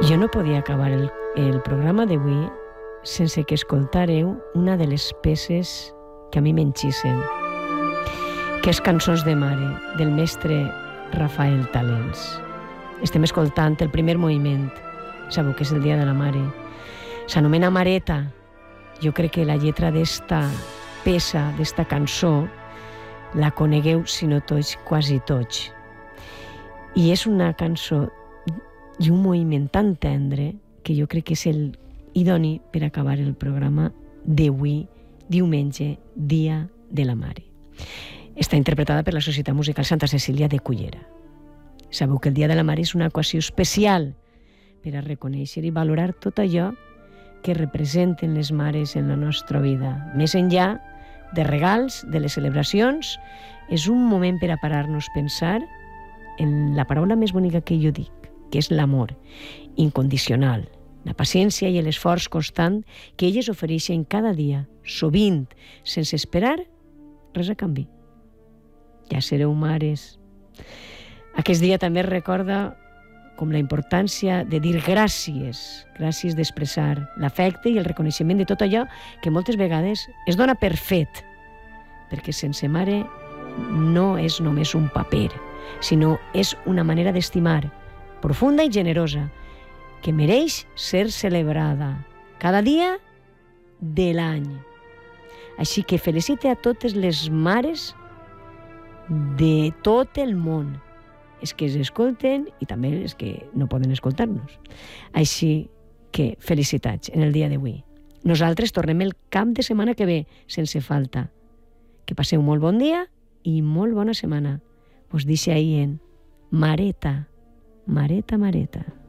Jo no podia acabar el programa d'avui sense que escoltareu una de les peces que a mi m'enxissen, que és Cançons de mare, del mestre Rafael Talens. Estem escoltant el primer moviment, sabeu que és el Dia de la Mare. S'anomena Mareta. Jo crec que la lletra d'esta peça, d'esta cançó, la conegueu, si no tots, quasi tots. I és una cançó i un moviment tan tendre que jo crec que és el idoni per acabar el programa d'avui, diumenge, Dia de la Mare. Està interpretada per la Societat Musical Santa Cecília de Cullera. Sabeu que el Dia de la Mare és una ocasió especial per a reconèixer i valorar tot allò que representen les mares en la nostra vida. Més enllà de regals, de les celebracions, és un moment per a parar-nos a pensar en la paraula més bonica que jo dic, que és l'amor incondicional, la paciència i l'esforç constant que elles ofereixen cada dia, sovint, sense esperar res a canvi. Ja sereu mares. Aquest dia també recorda com la importància de dir gràcies, gràcies d'expressar l'afecte i el reconeixement de tot allò que moltes vegades es dona per fet, perquè sense mare no és només un paper, sinó és una manera d'estimar profunda i generosa, que mereix ser celebrada cada dia de l'any. Així que felicite a totes les mares de tot el món, els que es escolten i també els que no poden escoltar-nos. Així que felicitats en el dia d'avui. Nosaltres tornem el cap de setmana que ve, sense falta. Que passeu molt bon dia i molt bona setmana. Us deixo ahir en Mareta, Mareta, Mareta.